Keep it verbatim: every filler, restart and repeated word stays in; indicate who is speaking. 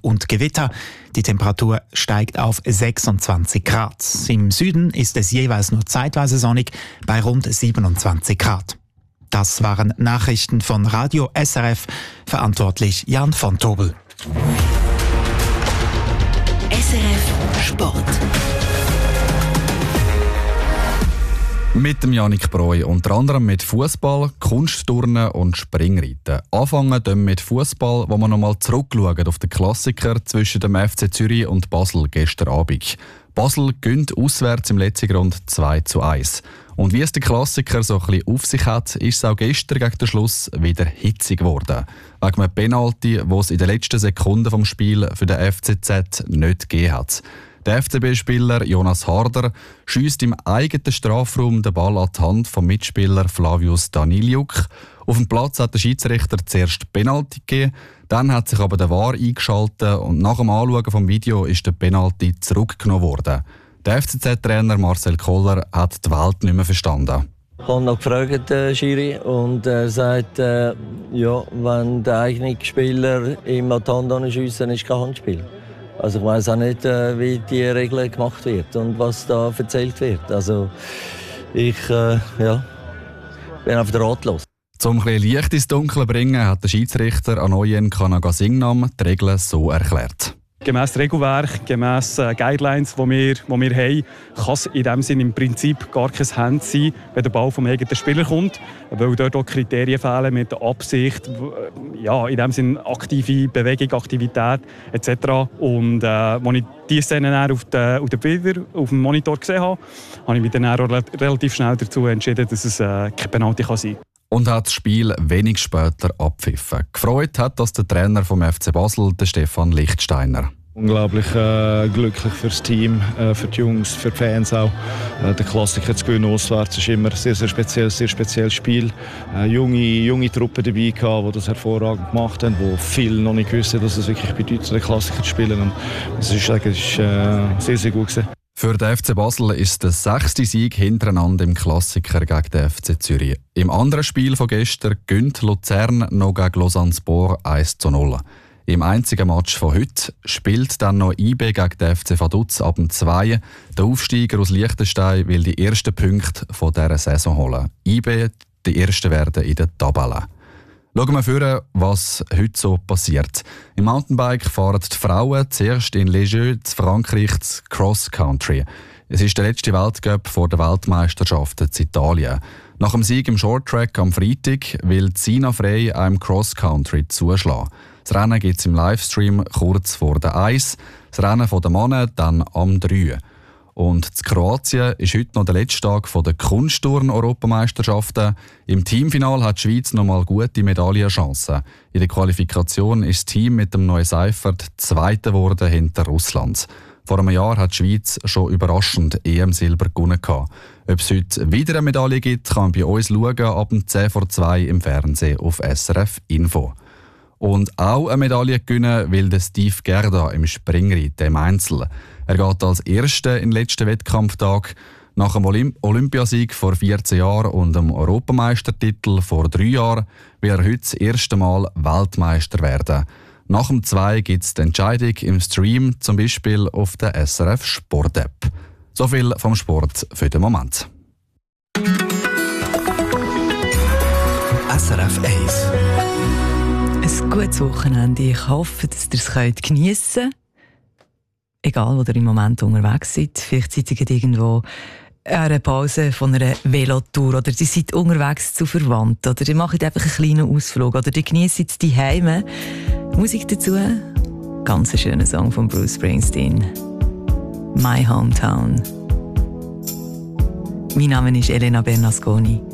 Speaker 1: und Gewitter. Die Temperatur steigt auf sechsundzwanzig Grad. Im Süden ist es jeweils nur zeitweise sonnig bei rund siebenundzwanzig Grad. Das waren Nachrichten von Radio S R F, verantwortlich Jan von Tobel.
Speaker 2: S R F Sport.
Speaker 3: Mit dem Yannick Breu, unter anderem mit Fußball, Kunstturnen und Springreiten. Anfangen wir mit Fußball, wo wir nochmal zurückschauen auf den Klassiker zwischen dem F C Zürich und Basel gestern Abend. Basel gewinnt auswärts im letzten Grund zwei zu eins. Und wie es der Klassiker so ein bisschen auf sich hat, ist es auch gestern gegen den Schluss wieder hitzig geworden. Wegen einem Penalty, das es in den letzten Sekunden des Spiels für den F C Z nicht gegeben hat. Der F C B-Spieler Jonas Harder schiesst im eigenen Strafraum den Ball an die Hand vom Mitspieler Flavius Daniliuk. Auf dem Platz hat der Schiedsrichter zuerst Penalty gegeben, dann hat sich aber der V A R eingeschaltet und nach dem Anschauen des Videos ist der Penalty zurückgenommen worden. Der F C Z-Trainer Marcel Koller hat die Welt nicht mehr verstanden.
Speaker 4: Ich habe noch gefragt, den Schiri, und er sagt, äh, ja, wenn der eigene Spieler ihm an die Hand schiessen, ist kein Handspiel. Also ich weiss auch nicht, äh, wie die Regel gemacht wird und was da erzählt wird. Also ich äh, ja, bin einfach ratlos.
Speaker 3: Um ein bisschen Licht ins Dunkle zu bringen, hat der Schiedsrichter Anoyen Kanagasingnam die Regeln so erklärt.
Speaker 5: Gemäss Regelwerk, gemäss äh, Guidelines, die wir, die wir haben, kann es in diesem Sinne im Prinzip gar kein Hand sein, wenn der Ball vom eigenen Spieler kommt, weil dort auch Kriterien fehlen mit der Absicht, ja, in diesem Sinne aktive Bewegung, Aktivität et cetera. Und äh, als ich diese Szene dann auf, den, auf, den Bilder, auf dem Monitor gesehen habe, habe ich mich dann relativ schnell dazu entschieden, dass es äh, kein Penalty kann sein kann.
Speaker 3: Und hat das Spiel wenig später abpfiffen. Gefreut hat das der Trainer vom F C Basel, der Stefan Lichtsteiner.
Speaker 6: Unglaublich äh, glücklich für das Team, äh, für die Jungs, für die Fans auch. Äh, der Klassiker zu gewinnen auswärts ist immer ein sehr, sehr spezielles, sehr spezielles Spiel. Äh, junge, junge Truppen dabei gehabt, die das hervorragend gemacht haben, die viel noch nicht wissen, dass es wirklich bedeutet, den Klassiker zu spielen. Und das ist, das ist äh, sehr, sehr gut gewesen.
Speaker 3: Für den F C Basel ist der sechste Sieg hintereinander im Klassiker gegen den F C Zürich. Im anderen Spiel von gestern gönnt Luzern noch gegen Lausanne-Sport eins zu null. Im einzigen Match von heute spielt dann noch I B gegen den F C Vaduz ab dem zwei. Der Aufsteiger aus Liechtenstein will die ersten Punkte von dieser Saison holen. I B die ersten werden in der Tabelle. Schauen wir vor, was heute so passiert. Im Mountainbike fahren die Frauen zuerst in Les Jeux zu Frankreich Cross Country. Es ist der letzte Weltcup vor der Weltmeisterschaft in Italien. Nach dem Sieg im Shorttrack am Freitag will Sina Frey einem Cross Country zuschlagen. Das Rennen gibt es im Livestream kurz vor der eins, das Rennen der Männer dann am drei. Und in Kroatien ist heute noch der letzte Tag der Kunstturn-Europameisterschaften. Im Teamfinal hat die Schweiz noch mal gute Medaillenchancen. In der Qualifikation ist das Team mit dem Neuseifert Zweiter geworden hinter Russland. Vor einem Jahr hat die Schweiz schon überraschend E M-Silber gewonnen. Ob es heute wieder eine Medaille gibt, kann man bei uns schauen, ab dem zehn vor zwei im Fernsehen auf S R F Info. Und auch eine Medaille gewinnen will der Steve Gerda im Springreiten im Einzel. Er geht als Erster in den letzten Wettkampftag. Nach dem Olymp- Olympiasieg vor vierzehn Jahren und dem Europameistertitel vor drei Jahren will er heute das erste Mal Weltmeister werden. Nach dem zwei gibt es die Entscheidung im Stream, zum Beispiel auf der S R F Sport App. So viel vom Sport für den Moment.
Speaker 2: S R F eins.
Speaker 7: Ein gutes Wochenende. Ich hoffe, dass ihr es geniessen könnt. Egal, wo ihr im Moment unterwegs seid. Vielleicht seid ihr irgendwo an einer Pause von einer Velotour oder ihr seid unterwegs zu Verwandten oder ihr macht einfach einen kleinen Ausflug oder ihr genießt die Heime. Musik dazu, ganz ein schöner Song von Bruce Springsteen. My Hometown. Mein Name ist Elena Bernasconi.